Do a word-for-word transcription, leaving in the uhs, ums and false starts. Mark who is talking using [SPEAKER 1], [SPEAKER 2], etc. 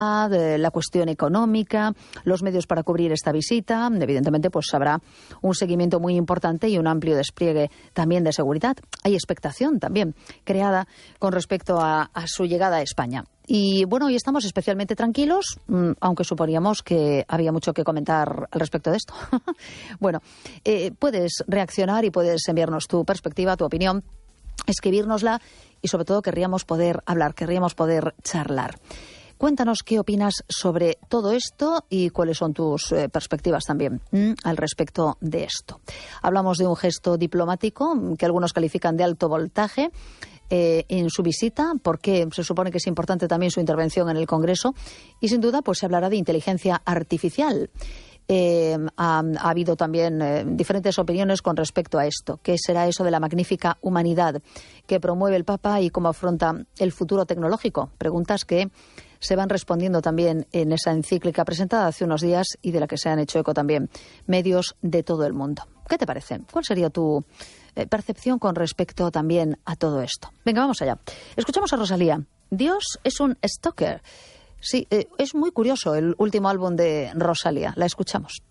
[SPEAKER 1] de la cuestión económica, los medios para cubrir esta visita. Evidentemente, pues habrá un seguimiento muy importante y un amplio despliegue también de seguridad. Hay expectación también creada con respecto a, a su llegada a España. Y bueno, hoy estamos especialmente tranquilos, aunque suponíamos que había mucho que comentar al respecto de esto. Bueno, eh, puedes reaccionar y puedes enviarnos tu perspectiva, tu opinión, escribírnosla y sobre todo querríamos poder hablar, querríamos poder charlar. Cuéntanos qué opinas sobre todo esto y cuáles son tus eh, perspectivas también ¿m? al respecto de esto. Hablamos de un gesto diplomático que algunos califican de alto voltaje eh, en su visita, porque se supone que es importante también su intervención en el Congreso y sin duda pues se hablará de inteligencia artificial. Eh, ha, ha habido también eh, diferentes opiniones con respecto a esto. ¿Qué será eso de la magnífica humanidad que promueve el Papa y cómo afronta el futuro tecnológico? Preguntas que se van respondiendo también en esa encíclica presentada hace unos días y de la que se han hecho eco también medios de todo el mundo. ¿Qué te parece? ¿Cuál sería tu eh, percepción con respecto también a todo esto? Venga, vamos allá. Escuchamos a Rosalía. Dios es un stalker. Sí, eh, es muy curioso el último álbum de Rosalía. La escuchamos.